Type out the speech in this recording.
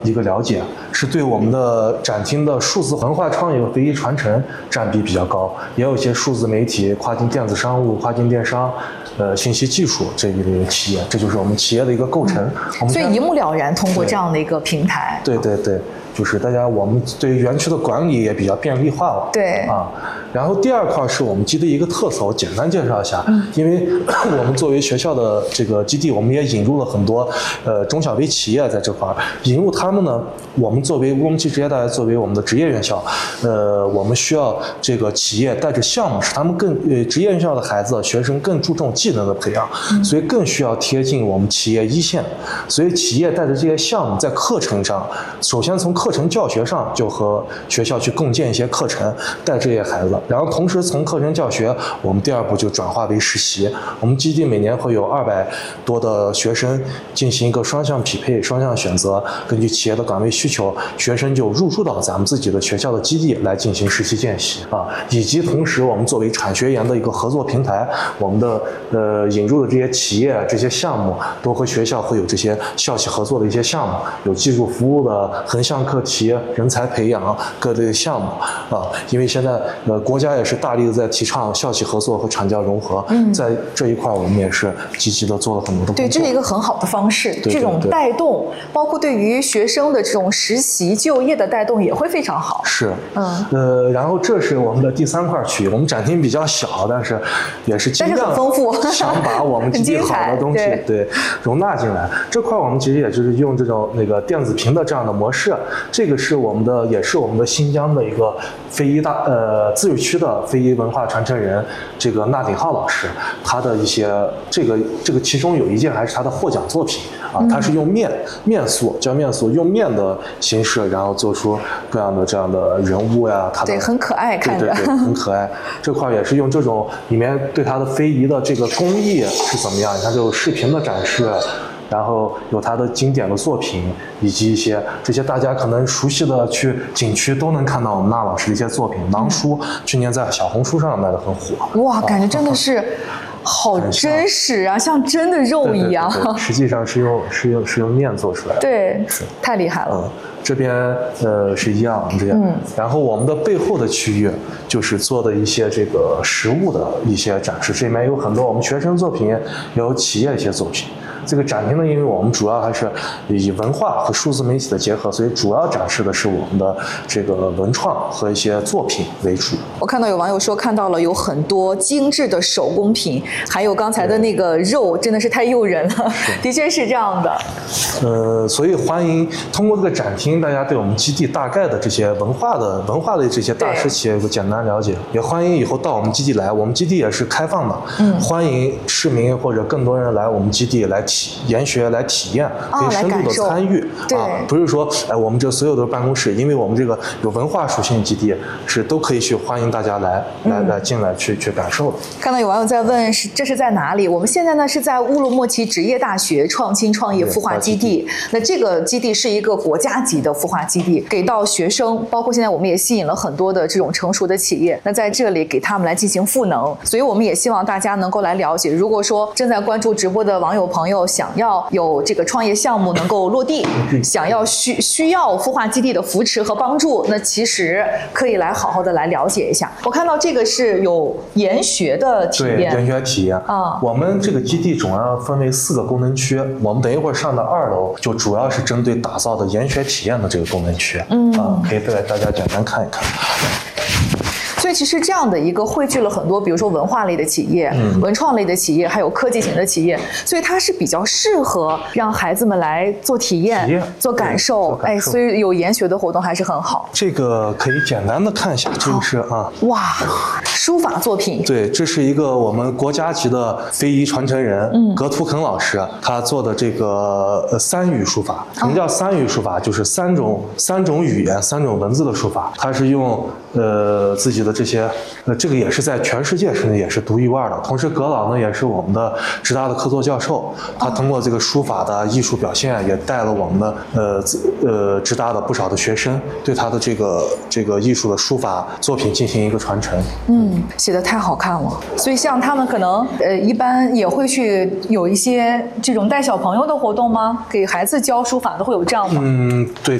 一个了解，是对我们的展厅的数字文化创意和非遗传承占比比较高，也有一些数字媒体、跨境电子商务、跨境电商。信息技术这一类企业，这就是我们企业的一个构成。 所以一目了然，通过这样的一个平台。 对，就是我们对于园区的管理也比较便利化了。 对啊，然后第二块是我们基地一个特色，我简单介绍一下。因为我们作为学校的这个基地，我们也引入了很多中小微企业在这块儿，引入他们呢，我们作为乌鲁木齐职业大学作为我们的职业院校，我们需要这个企业带着项目，使他们职业院校的孩子学生更注重技能的培养，所以更需要贴近我们企业一线。所以企业带着这些项目在课程上，首先从课程教学上就和学校去共建一些课程，带这些孩子，然后同时从课程教学，我们第二步就转化为实习。我们基地每年会有200多的学生进行一个双向匹配、双向选择，根据企业的岗位需求，学生就入驻到咱们自己的学校的基地来进行实习见习啊，以及同时我们作为产学研的一个合作平台，我们的引入的这些企业、这些项目都和学校会有这些校企合作的一些项目，有技术服务的横向课题、人才培养各类项目啊。因为现在国家也是大力的在提倡校企合作和产教融合，在这一块我们也是积极的做了很多的工作。 对，这是一个很好的方式。 对， 这种带动，包括对于学生的这种实习就业的带动也会非常好。 是，然后这是我们的第3块区域，我们展厅比较小，但是也是尽量很丰富， 想把我们基地好的东西对容纳进来。这块我们其实也就是用这种电子屏的这样的模式，这个是也是我们的新疆的一个非遗自治区的非遗文化传承人，这个纳鼎浩老师，他的一些这个其中有一件还是他的获奖作品啊，他是用面塑用面的形式，然后做出各样的这样的人物呀，他的对很可爱，看着对很可爱。这块也是用这种里面对他的非遗的这个工艺是怎么样，你看这有视频的展示。然后有他的经典的作品，以及这些大家可能熟悉的，去景区都能看到我们纳老师的一些作品。囊书去年在小红书上卖得很火。 哇，感觉真的是好真实啊，像真的肉一样。 对，实际上是用面做出来的。 对，太厉害了。 这边是一样这样。然后我们的背后的区域就是做的一些这个实物的一些展示，这里面有很多我们学生作品，也有企业一些作品。这个展厅呢，因为我们主要还是以文化和数字媒体的结合，所以主要展示的是我们的这个文创和一些作品为主。 我看到有网友说看到了有很多精致的手工品，还有刚才的那个肉，真的是太诱人了，的确是这样的。 所以欢迎通过这个展厅，大家对我们基地大概的这些文化的这些大师企业有个简单了解，也欢迎以后到我们基地来，我们基地也是开放的，欢迎市民或者更多人来我们基地来研学来体验，可以深度的参与不是说我们这所有的办公室，因为我们这个有文化属性基地是都可以去欢迎大家来进来去感受的。 看到有网友在问这是在哪里？我们现在呢是在乌鲁木齐职业大学创新创业孵化基地。那这个基地是一个国家级的孵化基地，给到学生，包括现在我们也吸引了很多的这种成熟的企业，那在这里给他们来进行赋能。所以我们也希望大家能够来了解，如果说正在关注直播的网友朋友想要有这个创业项目能够落地，想要需要孵化基地的扶持和帮助，那其实可以来好好的来了解一下。我看到这个是有研学的体验， 对，研学体验啊。我们这个基地总要分为4个功能区，我们等一会儿上的2楼就主要是针对打造的研学体验的这个功能区，可以给大家简单看一看。 所以其实这样的一个汇聚了很多，比如说文化类的企业、文创类的企业，还有科技型的企业，所以它是比较适合让孩子们来做体验、做感受。所以有研学的活动还是很好。 这个可以简单的看一下，这个是哇，书法作品。 对，这是一个我们国家级的非遗传承人葛土肯老师他做的这个3语书法。什么叫3语书法？就是三种语言、3种文字的书法。他是用自己的的这些，这个也是在全世界也是独一无二的。同时，葛朗呢也是我们的直大的客座教授，他通过这个书法的艺术表现，也带了我们的直大的不少的学生，对他的这个艺术的书法作品进行一个传承。 写的太好看了。所以像他们可能一般也会去有一些这种带小朋友的活动吗？给孩子教书法都会有这样吗？ 对。